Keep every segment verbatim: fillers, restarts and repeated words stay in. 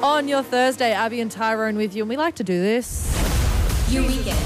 On your Thursday, Abby and Tyrone with you, and we like to do this. Your weekend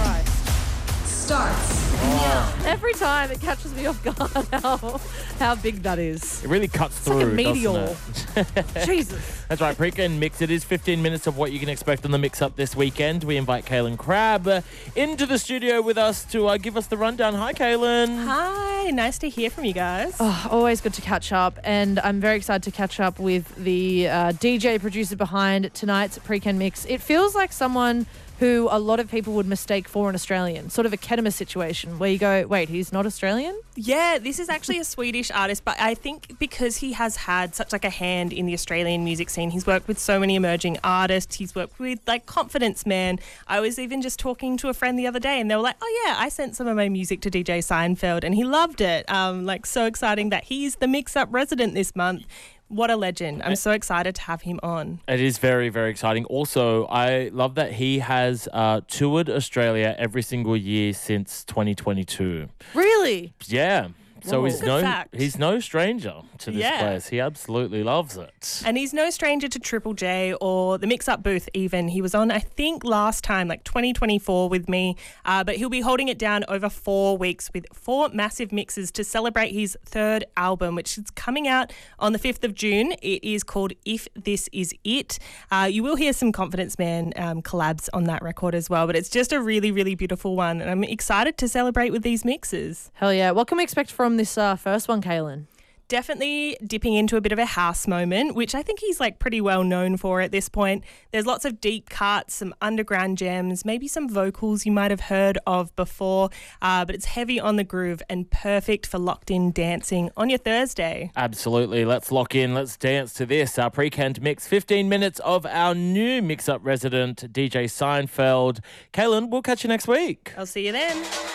starts now. Every time it catches me off guard how, how big that is. It really cuts It's through, like a meteor. doesn't it? Jesus. That's right, Pre-Can Mix. It is fifteen minutes of what you can expect on the mix-up this weekend. We invite Kaylin Crabb uh, into the studio with us to uh, give us the rundown. Hi, Kaylin. Hi, nice to hear from you guys. Oh, always good to catch up, and I'm very excited to catch up with the uh, D J producer behind tonight's Pre-Can Mix. It feels like someone who a lot of people would mistake for an Australian, sort of a Kedema situation where you go, wait, he's not Australian? Yeah, this is actually a Swedish artist, but I think because he has had such like a hand in the Australian music scene, he's worked with so many emerging artists. He's worked with like Confidence Man. I was even just talking to a friend the other day and they were like, oh yeah, I sent some of my music to D J Seinfeld and he loved it. Um, like so exciting that he's the Mix-Up resident this month. What a legend. I'm so excited to have him on. It is very, very exciting. Also, I love that he has uh, toured Australia every single year since twenty twenty-two. Really? Yeah. So Whoa. he's Good no fact. he's no stranger to this Yeah. place. He absolutely loves it. And he's no stranger to Triple J or the Mix-Up booth even. He was on, I think, last time, like twenty twenty-four with me, uh, but he'll be holding it down over four weeks with four massive mixes to celebrate his third album, which is coming out on the fifth of June. It is called If This Is It. Uh, you will hear some Confidence Man um, collabs on that record as well, but it's just a really, really beautiful one. And I'm excited to celebrate with these mixes. Hell yeah. What can we expect from this uh, first one, Kaylin? Definitely dipping into a bit of a house moment, which I think he's like pretty well known for at this point. There's lots of deep cuts, some underground gems, maybe some vocals you might have heard of before, uh, but it's heavy on the groove and perfect for locked in dancing on your Thursday. Absolutely. Let's lock in. Let's dance to this. Our Pre-Canned Mix. fifteen minutes of our new Mix-Up resident, D J Seinfeld. Kaylin, we'll catch you next week. I'll see you then.